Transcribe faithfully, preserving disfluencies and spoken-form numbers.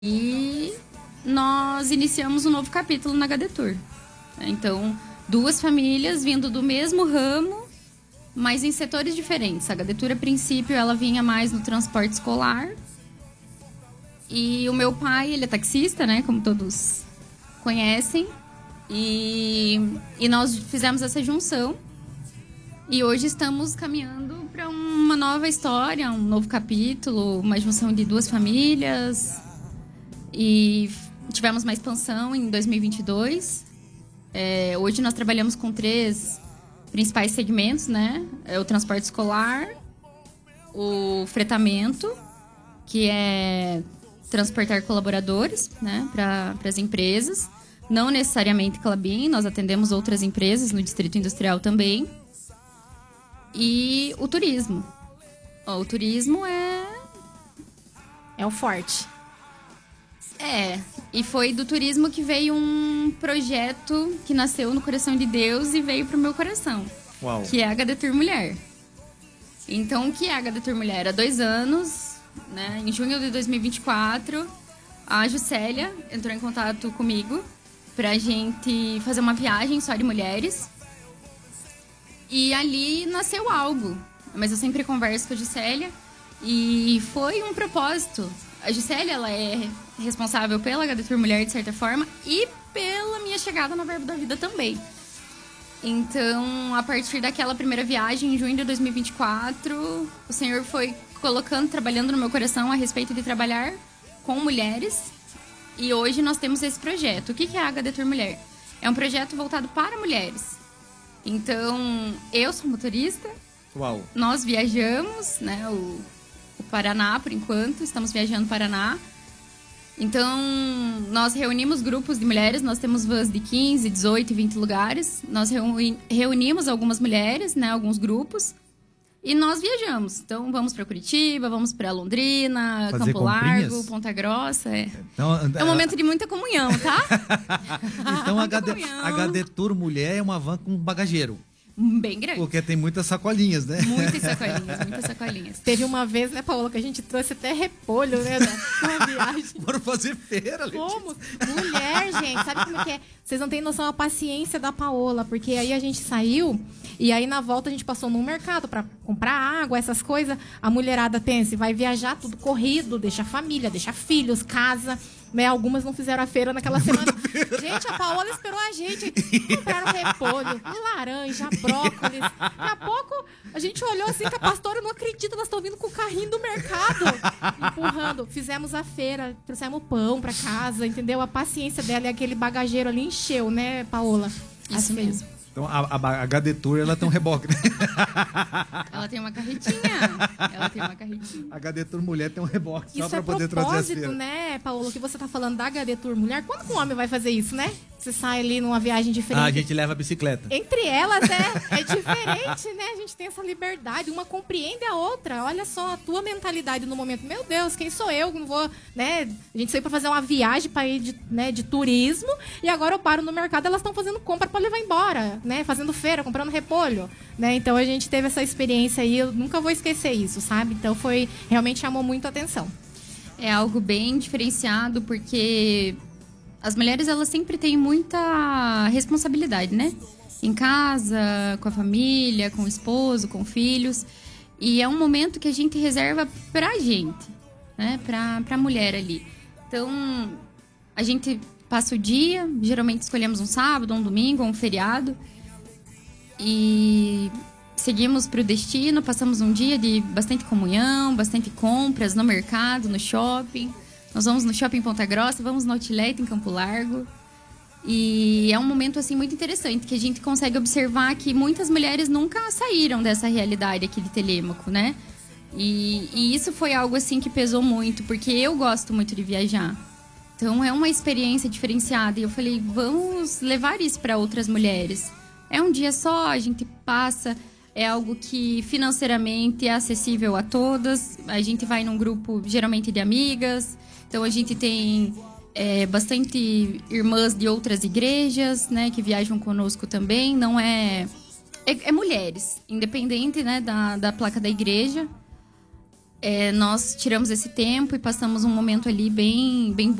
E nós iniciamos um novo capítulo na H D Tour. Então, duas famílias vindo do mesmo ramo, mas em setores diferentes. A H D Tour, a princípio, ela vinha mais no transporte escolar. E o meu pai, ele é taxista, né? Como todos conhecem. E, e nós fizemos essa junção. E hoje estamos caminhando para uma nova história, um novo capítulo, uma junção de duas famílias. E tivemos uma expansão em dois mil e vinte e dois. É, hoje nós trabalhamos com três principais segmentos, né? É o transporte escolar, o fretamento, que é transportar colaboradores, né, para as empresas. Não necessariamente Klabin, nós atendemos outras empresas no Distrito Industrial também. E o turismo. O turismo é... É o forte. É, e foi do turismo que veio um projeto que nasceu no coração de Deus e veio pro meu coração. Uau. Que é a H D Tour Mulher. Então, o que é a H D Tour Mulher? Há dois anos, né, em junho de dois mil e vinte e quatro, a Juscelia entrou em contato comigo pra gente fazer uma viagem só de mulheres. E ali nasceu algo. Mas eu sempre converso com a Juscelia e foi um propósito. A Juscelia, ela é responsável pela H D Tour Mulher, de certa forma, e pela minha chegada no Verbo da Vida também. Então, a partir daquela primeira viagem, em junho de dois mil e vinte e quatro, o Senhor foi colocando, trabalhando no meu coração a respeito de trabalhar com mulheres. E hoje nós temos esse projeto. O que é a H D Tour Mulher? É um projeto voltado para mulheres. Então, eu sou motorista. Uau. Nós viajamos, né, o... o Paraná, por enquanto, estamos viajando Paraná. Então, nós reunimos grupos de mulheres, nós temos vans de quinze, dezoito e vinte lugares. Nós reuni- reunimos algumas mulheres, né, alguns grupos, e nós viajamos. Então, vamos para Curitiba, vamos para Londrina, Fazer Campo comprinhas? Largo, Ponta Grossa. É, Então, é um momento de muita comunhão, tá? então a Muita H D, comunhão. H D Tour Mulher é uma van com bagageiro. Bem grande. Porque tem muitas sacolinhas, né? Muitas sacolinhas, muitas sacolinhas. Teve uma vez, né, Paola, que a gente trouxe até repolho, né, da da viagem. Bora fazer feira, Letícia. Como? Mulher, gente, sabe como é que é? Vocês não têm noção da paciência da Paola, porque aí a gente saiu e aí na volta a gente passou num mercado pra comprar água, essas coisas. A mulherada pensa, vai viajar tudo corrido, deixa família, deixa filhos, casa, né? Algumas não fizeram a feira naquela semana. Gente, a Paola esperou a gente. Compraram repolho, laranja, brócolis. Daqui a pouco a gente olhou assim que a pastora não acredita, nós estamos vindo com o carrinho do mercado, empurrando. Fizemos a feira, trouxemos pão pra casa, entendeu? A paciência dela e aquele bagageiro ali encheu, né, Paola? Isso Assim. mesmo. Então a, a H D Tour, ela tem um reboque, né? Ela tem uma carretinha. Ela tem uma carretinha. A H D Tour Mulher tem um reboque só Isso pra é poder trazer as propósito, feiras. né, Paola? Que você tá falando da H D Tour Mulher. Quando que um homem vai fazer isso, né? Você sai ali numa viagem diferente. Ah, a gente leva a bicicleta. Entre elas é, é diferente, né? A gente tem essa liberdade. Uma compreende a outra. Olha só a tua mentalidade no momento. Meu Deus, quem sou eu? Não vou, né? A gente saiu pra fazer uma viagem pra ir de, né, de turismo e agora eu paro no mercado, elas estão fazendo compra pra levar embora, né? Fazendo feira, comprando repolho, né? Então a gente teve essa experiência aí. Eu nunca vou esquecer isso, sabe? Então foi realmente chamou muito a atenção. É algo bem diferenciado porque as mulheres, elas sempre têm muita responsabilidade, né? Em casa, com a família, com o esposo, com filhos. E é um momento que a gente reserva pra gente, né? Pra, pra mulher ali. Então, a gente passa o dia, geralmente escolhemos um sábado, um domingo, um feriado. E seguimos pro destino, passamos um dia de bastante comunhão, bastante compras no mercado, no shopping. Nós vamos no shopping Ponta Grossa, vamos no outlet em Campo Largo. E é um momento assim muito interessante, que a gente consegue observar que muitas mulheres nunca saíram dessa realidade aqui de Telêmaco, né? E, e isso foi algo assim que pesou muito, porque eu gosto muito de viajar. Então é uma experiência diferenciada. E eu falei, vamos levar isso para outras mulheres. É um dia só, a gente passa, é algo que financeiramente é acessível a todas. A gente vai num grupo geralmente de amigas. Então, a gente tem é, bastante irmãs de outras igrejas, né, que viajam conosco também. Não é... É, é mulheres, independente, né, da, da placa da igreja. É, nós tiramos esse tempo e passamos um momento ali bem, bem